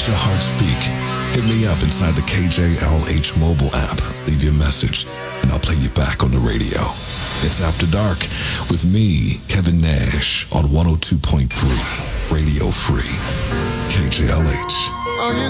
Let your heart speak. Hit me up inside the KJLH mobile app. Leave your message, and I'll play you back on the radio. It's After Dark with me, Kevin Nash, on 102.3 Radio Free, KJLH. Are you